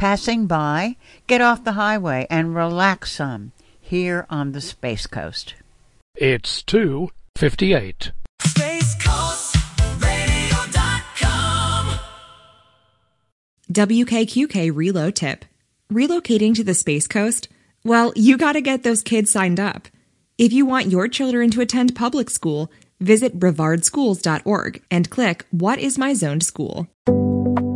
passing by, get off the highway and relax some here on the Space Coast. It's 2:58. SpaceCoastRadio.com. WKQK Reload Tip. Relocating to the Space Coast? Well, you gotta get those kids signed up. If you want your children to attend public school, visit brevardschools.org and click What is my zoned school?